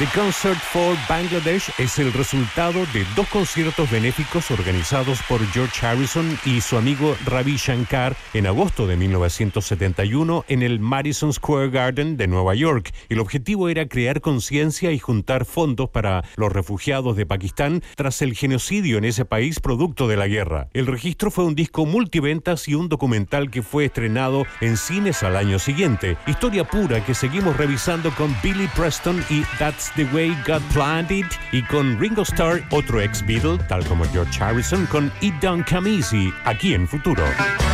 The Concert for Bangladesh es el resultado de 2 conciertos benéficos organizados por George Harrison y su amigo Ravi Shankar en agosto de 1971 en el Madison Square Garden de Nueva York. El objetivo era crear conciencia y juntar fondos para los refugiados de Pakistán tras el genocidio en ese país producto de la guerra. El registro fue un disco multiventas y un documental que fue estrenado en cines al año siguiente. Historia pura que seguimos revisando con Billy Preston y That's the Way God Planned It, y con Ringo Starr, otro ex Beatle, tal como George Harrison, con It Don't Come Easy, aquí en Futuro.